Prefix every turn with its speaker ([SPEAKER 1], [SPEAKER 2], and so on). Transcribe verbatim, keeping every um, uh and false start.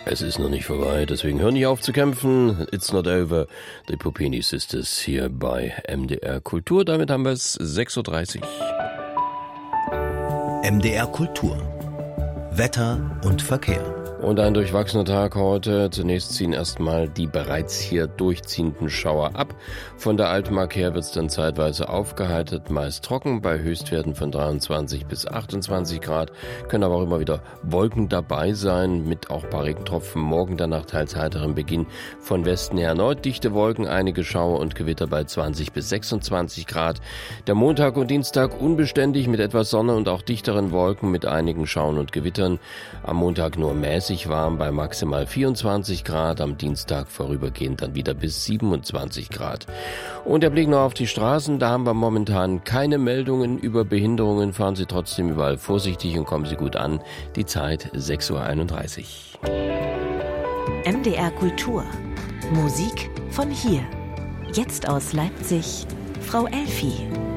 [SPEAKER 1] Es ist noch nicht vorbei, deswegen hör nicht auf zu kämpfen. It's not over. The Puppini Sisters hier bei M D R Kultur. Damit haben wir es sechs Uhr dreißig.
[SPEAKER 2] M D R Kultur. Wetter und Verkehr.
[SPEAKER 1] Und ein durchwachsener Tag heute. Zunächst ziehen erstmal die bereits hier durchziehenden Schauer ab. Von der Altmark her wird es dann zeitweise aufgeheitert, meist trocken, bei Höchstwerten von dreiundzwanzig bis achtundzwanzig Grad. Können aber auch immer wieder Wolken dabei sein, mit auch ein paar Regentropfen. Morgen dann nach teils heiterem Beginn von Westen her erneut dichte Wolken, einige Schauer und Gewitter bei zwanzig bis sechsundzwanzig Grad. Der Montag und Dienstag unbeständig mit etwas Sonne und auch dichteren Wolken mit einigen Schauern und Gewittern. Am Montag nur mäßig warm bei maximal vierundzwanzig Grad, am Dienstag vorübergehend dann wieder bis siebenundzwanzig Grad. Und der Blick noch auf die Straßen, da haben wir momentan keine Meldungen über Behinderungen, fahren Sie trotzdem überall vorsichtig und kommen Sie gut an. Die Zeit sechs Uhr einunddreißig.
[SPEAKER 3] M D R Kultur. Musik von hier. Jetzt aus Leipzig, Frau Elfi.